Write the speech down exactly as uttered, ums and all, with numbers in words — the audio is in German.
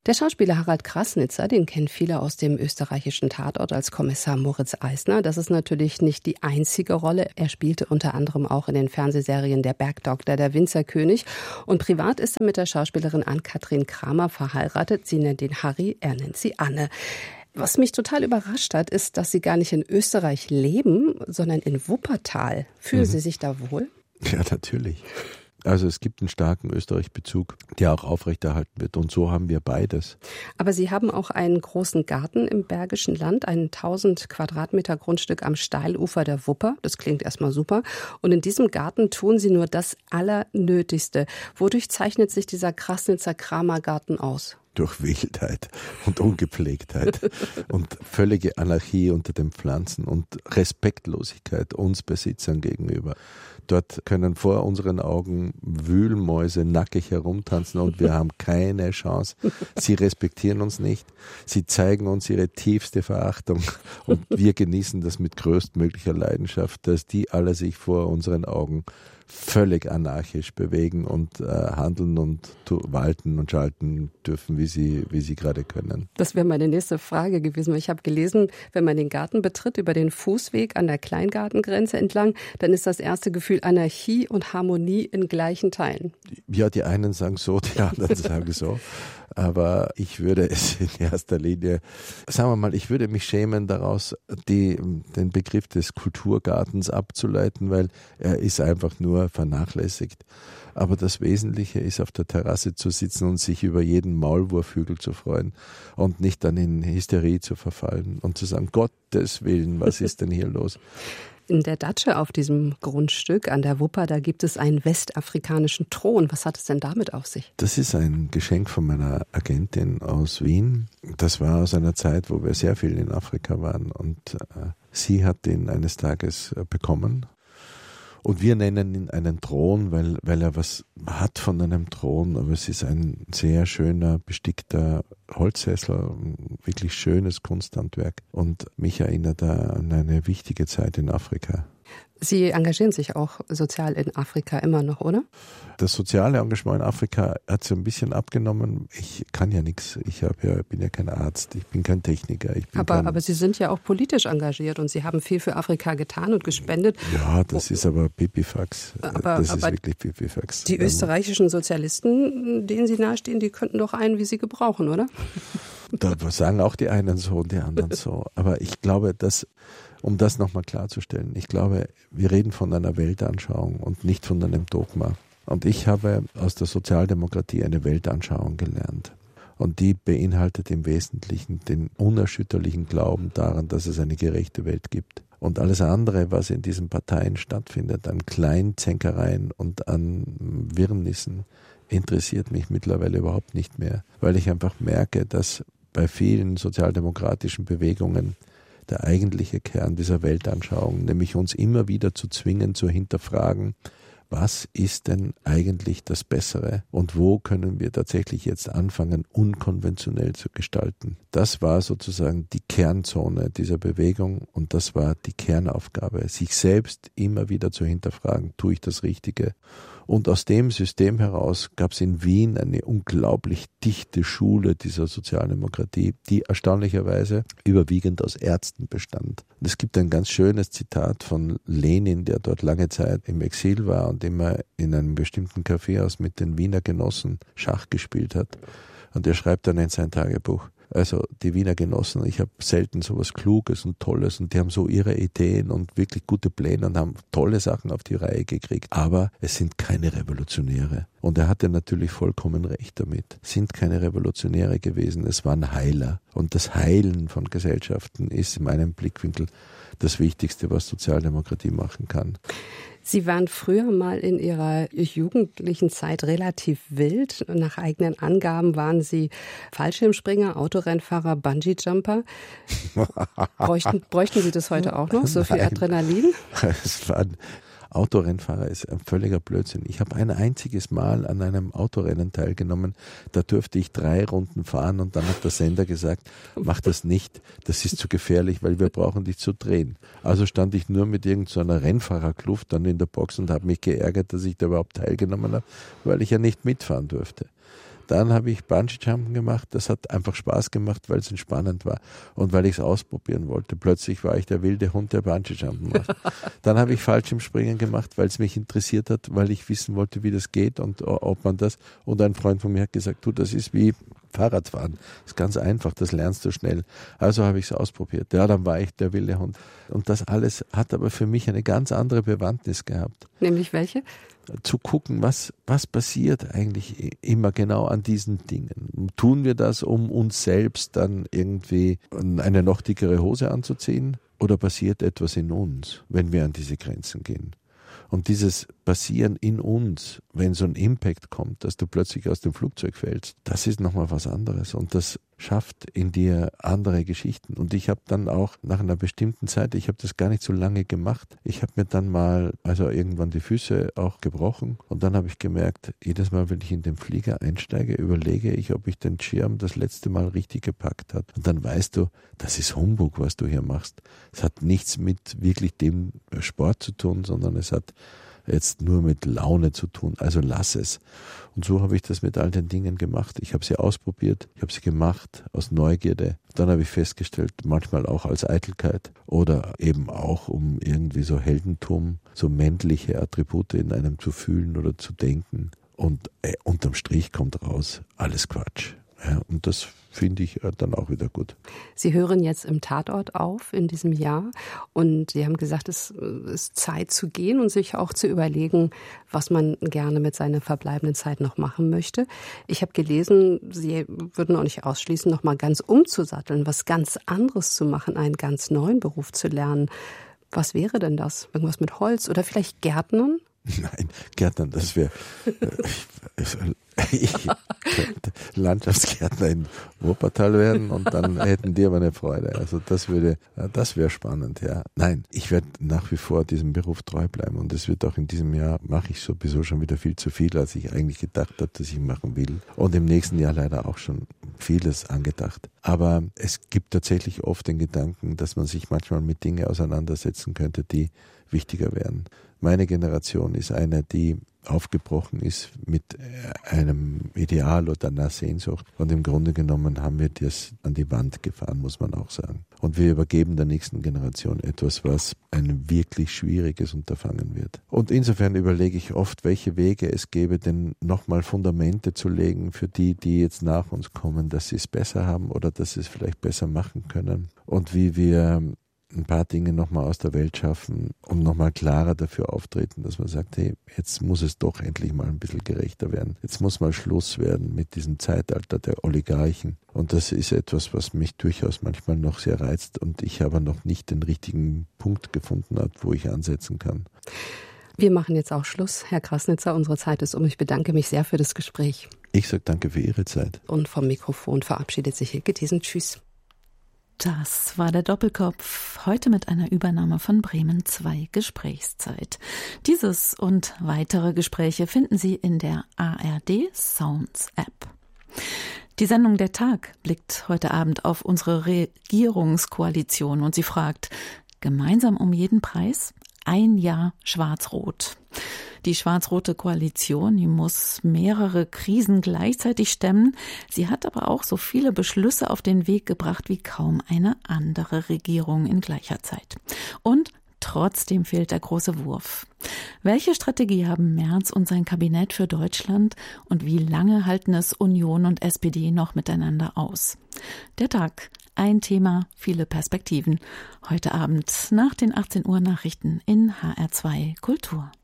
Der Schauspieler Harald Krasnitzer, den kennen viele aus dem österreichischen Tatort als Kommissar Moritz Eisner. Das ist natürlich nicht die einzige Rolle. Er spielte unter anderem auch in den Fernsehserien Der Bergdoktor, Der Winzerkönig. Und privat ist er mit der Schauspielerin Ann-Kathrin Kramer verheiratet. Sie nennt ihn Harry, er nennt sie Anne. Was mich total überrascht hat, ist, dass Sie gar nicht in Österreich leben, sondern in Wuppertal. Fühlen mhm. Sie sich da wohl? Ja, natürlich. Also es gibt einen starken Österreich-Bezug, der auch aufrechterhalten wird. Und so haben wir beides. Aber Sie haben auch einen großen Garten im Bergischen Land, ein tausend Quadratmeter Grundstück am Steilufer der Wupper. Das klingt erstmal super. Und in diesem Garten tun Sie nur das Allernötigste. Wodurch zeichnet sich dieser Krasnitzer-Kramer-Garten aus? Durch Wildheit und Ungepflegtheit und völlige Anarchie unter den Pflanzen und Respektlosigkeit uns Besitzern gegenüber. Dort können vor unseren Augen Wühlmäuse nackig herumtanzen und wir haben keine Chance. Sie respektieren uns nicht. Sie zeigen uns ihre tiefste Verachtung und wir genießen das mit größtmöglicher Leidenschaft, dass die alle sich vor unseren Augen völlig anarchisch bewegen und äh, handeln und tu, walten und schalten dürfen, wie sie, wie sie gerade können. Das wäre meine nächste Frage gewesen. Ich habe gelesen, wenn man den Garten betritt, über den Fußweg an der Kleingartengrenze entlang, dann ist das erste Gefühl Anarchie und Harmonie in gleichen Teilen. Ja, die einen sagen so, die anderen sagen so. Aber ich würde es in erster Linie, sagen wir mal, ich würde mich schämen daraus, die, den Begriff des Kulturgartens abzuleiten, weil er ist einfach nur vernachlässigt. Aber das Wesentliche ist, auf der Terrasse zu sitzen und sich über jeden Maulwurfhügel zu freuen und nicht dann in Hysterie zu verfallen und zu sagen, Gottes Willen, was ist denn hier los? In der Datsche auf diesem Grundstück an der Wupper, da gibt es einen westafrikanischen Thron. Was hat es denn damit auf sich? Das ist ein Geschenk von meiner Agentin aus Wien. Das war aus einer Zeit, wo wir sehr viel in Afrika waren und äh, sie hat ihn eines Tages äh, bekommen. Und wir nennen ihn einen Thron, weil, weil er was hat von einem Thron, aber es ist ein sehr schöner, bestickter Holzsessel, ein wirklich schönes Kunsthandwerk und mich erinnert er an eine wichtige Zeit in Afrika. Sie engagieren sich auch sozial in Afrika immer noch, oder? Das soziale Engagement in Afrika hat so ein bisschen abgenommen. Ich kann ja nichts. Ich hab ja, bin ja kein Arzt, ich bin kein Techniker. Ich bin aber, kein aber Sie sind ja auch politisch engagiert und Sie haben viel für Afrika getan und gespendet. Ja, das ist aber Pipifax. Aber, das aber ist wirklich Pipifax. Die österreichischen Sozialisten, denen Sie nahestehen, die könnten doch einen wie Sie gebrauchen, oder? Da sagen auch die einen so und die anderen so. Aber ich glaube, dass, um das nochmal klarzustellen, ich glaube, wir reden von einer Weltanschauung und nicht von einem Dogma. Und ich habe aus der Sozialdemokratie eine Weltanschauung gelernt. Und die beinhaltet im Wesentlichen den unerschütterlichen Glauben daran, dass es eine gerechte Welt gibt. Und alles andere, was in diesen Parteien stattfindet, an Kleinzänkereien und an Wirrnissen, interessiert mich mittlerweile überhaupt nicht mehr. Weil ich einfach merke, dass bei vielen sozialdemokratischen Bewegungen der eigentliche Kern dieser Weltanschauung, nämlich uns immer wieder zu zwingen, zu hinterfragen, was ist denn eigentlich das Bessere und wo können wir tatsächlich jetzt anfangen, unkonventionell zu gestalten. Das war sozusagen die Kernzone dieser Bewegung und das war die Kernaufgabe, sich selbst immer wieder zu hinterfragen, tue ich das Richtige? Und aus dem System heraus gab es in Wien eine unglaublich dichte Schule dieser Sozialdemokratie, die erstaunlicherweise überwiegend aus Ärzten bestand. Und es gibt ein ganz schönes Zitat von Lenin, der dort lange Zeit im Exil war und immer in einem bestimmten Kaffeehaus mit den Wiener Genossen Schach gespielt hat. Und er schreibt dann in sein Tagebuch, also die Wiener Genossen, ich habe selten so was Kluges und Tolles und die haben so ihre Ideen und wirklich gute Pläne und haben tolle Sachen auf die Reihe gekriegt. Aber es sind keine Revolutionäre. Und er hatte natürlich vollkommen recht damit. Es sind keine Revolutionäre gewesen, es waren Heiler. Und das Heilen von Gesellschaften ist in meinem Blickwinkel das Wichtigste, was Sozialdemokratie machen kann. Sie waren früher mal in Ihrer jugendlichen Zeit relativ wild. Nach eigenen Angaben waren Sie Fallschirmspringer, Autorennfahrer, Bungee-Jumper. Bräuchten, bräuchten Sie das heute auch noch, so viel Nein. Adrenalin? Es waren Autorennfahrer ist ein völliger Blödsinn. Ich habe ein einziges Mal an einem Autorennen teilgenommen, da durfte ich drei Runden fahren und dann hat der Sender gesagt, mach das nicht, das ist zu gefährlich, weil wir brauchen dich zu drehen. Also stand ich nur mit irgendeiner Rennfahrerkluft dann in der Box und habe mich geärgert, dass ich da überhaupt teilgenommen habe, weil ich ja nicht mitfahren durfte. Dann habe ich Bungee-Jumpen gemacht. Das hat einfach Spaß gemacht, weil es entspannend war und weil ich es ausprobieren wollte. Plötzlich war ich der wilde Hund, der Bungee-Jumpen macht. Dann habe ich Fallschirmspringen gemacht, weil es mich interessiert hat, weil ich wissen wollte, wie das geht und ob man das. Und ein Freund von mir hat gesagt, du, das ist wie Fahrradfahren. Das ist ganz einfach, das lernst du schnell. Also habe ich es ausprobiert. Ja, dann war ich der wilde Hund. Und das alles hat aber für mich eine ganz andere Bewandtnis gehabt. Nämlich welche? Zu gucken, was, was passiert eigentlich immer genau an diesen Dingen. Tun wir das, um uns selbst dann irgendwie eine noch dickere Hose anzuziehen? Oder passiert etwas in uns, wenn wir an diese Grenzen gehen? Und dieses Passieren in uns, wenn so ein Impact kommt, dass du plötzlich aus dem Flugzeug fällst, das ist nochmal was anderes. Und das schafft in dir andere Geschichten. Und ich habe dann auch nach einer bestimmten Zeit, ich habe das gar nicht so lange gemacht, ich habe mir dann mal, also irgendwann die Füße auch gebrochen. Und dann habe ich gemerkt, jedes Mal, wenn ich in den Flieger einsteige, überlege ich, ob ich den Schirm das letzte Mal richtig gepackt habe. Und dann weißt du, das ist Humbug, was du hier machst. Es hat nichts mit wirklich dem Sport zu tun, sondern es hat jetzt nur mit Laune zu tun, also lass es. Und so habe ich das mit all den Dingen gemacht. Ich habe sie ausprobiert, ich habe sie gemacht aus Neugierde. Dann habe ich festgestellt, manchmal auch als Eitelkeit oder eben auch um irgendwie so Heldentum, so männliche Attribute in einem zu fühlen oder zu denken. Und äh, unterm Strich kommt raus, alles Quatsch. Ja, und das finde ich dann auch wieder gut. Sie hören jetzt im Tatort auf in diesem Jahr und Sie haben gesagt, es ist Zeit zu gehen und sich auch zu überlegen, was man gerne mit seiner verbleibenden Zeit noch machen möchte. Ich habe gelesen, Sie würden auch nicht ausschließen, noch mal ganz umzusatteln, was ganz anderes zu machen, einen ganz neuen Beruf zu lernen. Was wäre denn das? Irgendwas mit Holz oder vielleicht Gärtnern? Nein, Gärtnern, das wäre... Ich könnte Landschaftsgärtner in Wuppertal werden und dann hätten die aber eine Freude. Also das würde, das wäre spannend, ja. Nein, ich werde nach wie vor diesem Beruf treu bleiben und es wird auch in diesem Jahr, mache ich sowieso schon wieder viel zu viel, als ich eigentlich gedacht habe, dass ich machen will. Und im nächsten Jahr leider auch schon vieles angedacht. Aber es gibt tatsächlich oft den Gedanken, dass man sich manchmal mit Dingen auseinandersetzen könnte, die wichtiger wären. Meine Generation ist eine, die aufgebrochen ist mit einem Ideal oder einer Sehnsucht. Und im Grunde genommen haben wir das an die Wand gefahren, muss man auch sagen. Und wir übergeben der nächsten Generation etwas, was ein wirklich schwieriges Unterfangen wird. Und insofern überlege ich oft, welche Wege es gäbe, denn nochmal Fundamente zu legen für die, die jetzt nach uns kommen, dass sie es besser haben oder dass sie es vielleicht besser machen können. Und wie wir ein paar Dinge nochmal aus der Welt schaffen und nochmal klarer dafür auftreten, dass man sagt, hey, jetzt muss es doch endlich mal ein bisschen gerechter werden. Jetzt muss mal Schluss werden mit diesem Zeitalter der Oligarchen. Und das ist etwas, was mich durchaus manchmal noch sehr reizt und ich aber noch nicht den richtigen Punkt gefunden habe, wo ich ansetzen kann. Wir machen jetzt auch Schluss. Herr Krasnitzer, unsere Zeit ist um. Ich bedanke mich sehr für das Gespräch. Ich sage danke für Ihre Zeit. Und vom Mikrofon verabschiedet sich Hilke Thesen. Tschüss. Das war der Doppelkopf, heute mit einer Übernahme von Bremen zwei Gesprächszeit. Dieses und weitere Gespräche finden Sie in der A R D Sounds App. Die Sendung Der Tag blickt heute Abend auf unsere Regierungskoalition und sie fragt, gemeinsam um jeden Preis? Ein Jahr Schwarz-Rot. Die schwarz-rote Koalition, die muss mehrere Krisen gleichzeitig stemmen. Sie hat aber auch so viele Beschlüsse auf den Weg gebracht wie kaum eine andere Regierung in gleicher Zeit. Und trotzdem fehlt der große Wurf. Welche Strategie haben Merz und sein Kabinett für Deutschland und wie lange halten es Union und S P D noch miteinander aus? Der Tag. Ein Thema, viele Perspektiven. Heute Abend nach den achtzehn Uhr Nachrichten in H R zwei Kultur.